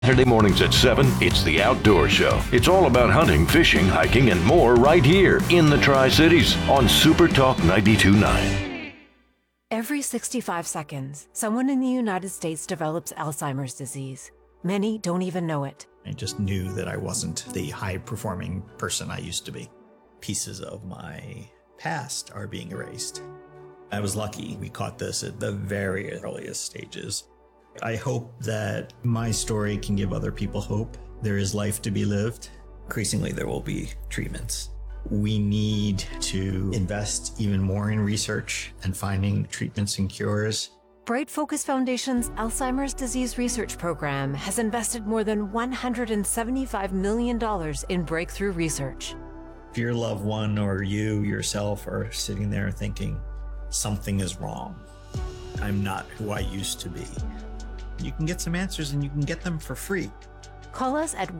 Saturday mornings at 7, it's The Outdoor Show. It's all about hunting, fishing, hiking, and more right here in the Tri-Cities on Super Talk 92.9. Every 65 seconds, someone in the United States develops Alzheimer's disease. Many don't even know it. I just knew that I wasn't the high-performing person I used to be. Pieces of my past are being erased. I was lucky we caught this at the very earliest stages. I hope that my story can give other people hope. There is life to be lived. Increasingly, there will be treatments. We need to invest even more in research and finding treatments and cures. Bright Focus Foundation's Alzheimer's Disease Research Program has invested more than $175 million in breakthrough research. If your loved one or you yourself are sitting there thinking, something is wrong, I'm not who I used to be, you can get some answers and you can get them for free. Call us at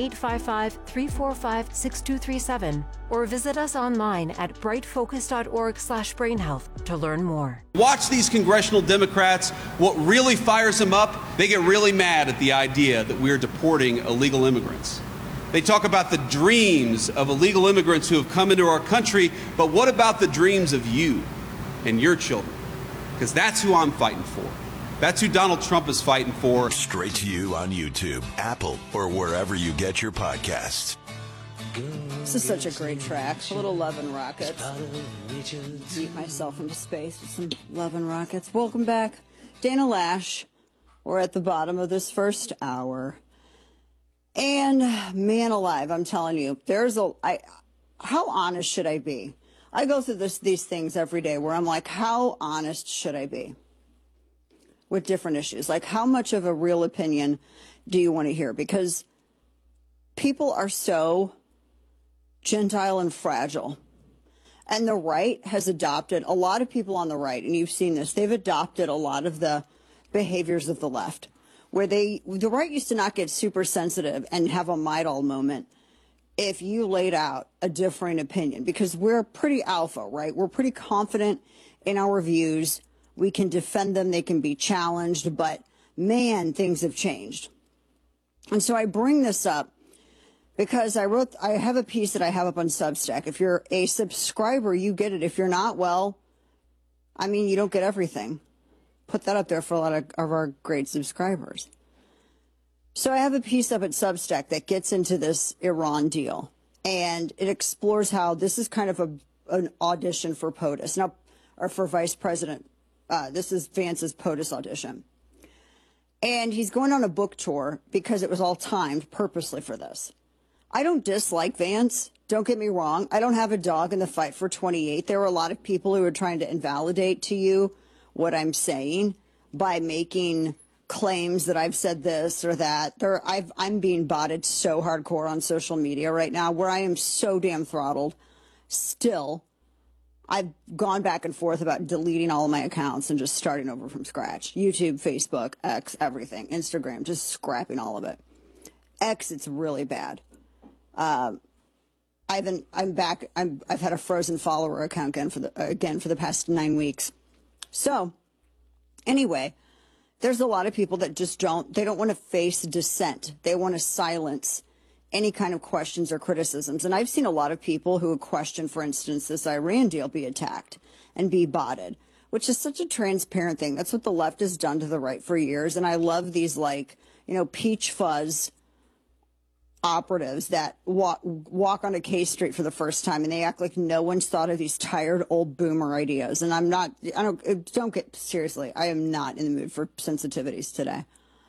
1-855-345-6237 or visit us online at brightfocus.org/brainhealth to learn more. Watch these congressional Democrats. What really fires them up, they get really mad at the idea that we're deporting illegal immigrants. They talk about the dreams of illegal immigrants who have come into our country, but what about the dreams of you and your children? Because that's who I'm fighting for. That's who Donald Trump is fighting for. Straight to you on YouTube, Apple, or wherever you get your podcasts. This is such a great track. A little Love and Rockets. Beat myself into space with some Love and Rockets. Welcome back. Dana Lash. We're at the bottom of this first hour. And man alive, I'm telling you, how honest should I be? I go through these things every day where I'm like, how honest should I be? With different issues, like how much of a real opinion do you want to hear? Because people are so gentile and fragile, and the right has adopted, a lot of people on the right, and you've seen this, they've adopted a lot of the behaviors of the left, where the right used to not get super sensitive and have a Maidal moment if you laid out a differing opinion, because we're pretty alpha, right? We're pretty confident in our views. We can defend them. They can be challenged. But, man, things have changed. And so I bring this up because I have a piece that I have up on Substack. If you're a subscriber, you get it. If you're not, well, I mean, you don't get everything. Put that up there for a lot of our great subscribers. So I have a piece up at Substack that gets into this Iran deal. And it explores how this is kind of an audition for POTUS. Now, or for Vice President. This is Vance's POTUS audition. And he's going on a book tour because it was all timed purposely for this. I don't dislike Vance. Don't get me wrong. I don't have a dog in the fight for 28. There were a lot of people who are trying to invalidate to you what I'm saying by making claims that I've said this or that. I'm being botted so hardcore on social media right now where I am so damn throttled still. I've gone back and forth about deleting all of my accounts and just starting over from scratch. YouTube, Facebook, X, everything. Instagram, just scrapping all of it. X, it's really bad. I'm back. I've had a frozen follower account again for the past 9 weeks. So, anyway, there's a lot of people that just don't want to face dissent. They want to silence any kind of questions or criticisms. And I've seen a lot of people who question, for instance, this Iran deal be attacked and be botted, which is such a transparent thing. That's what the left has done to the right for years. And I love these, peach fuzz operatives that walk onto K Street for the first time and they act like no one's thought of these tired old boomer ideas. And don't get seriously. I am not in the mood for sensitivities today.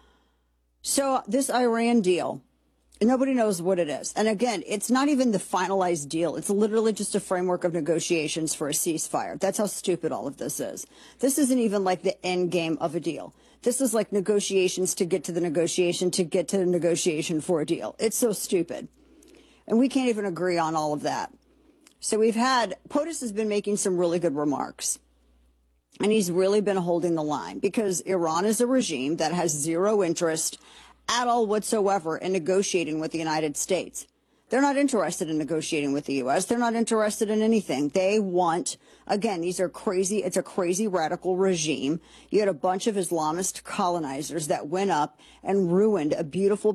So this Iran deal, nobody knows what it is. And again, it's not even the finalized deal. It's literally just a framework of negotiations for a ceasefire. That's how stupid all of this is. This isn't even like the end game of a deal. This is like negotiations to get to the negotiation to get to the negotiation for a deal. It's so stupid. And we can't even agree on all of that. So POTUS has been making some really good remarks. And he's really been holding the line because Iran is a regime that has zero interest at all whatsoever in negotiating with the United States. They're not interested in negotiating with the U.S. They're not interested in anything. They want, again, these are crazy. It's a crazy radical regime. You had a bunch of Islamist colonizers that went up and ruined a beautiful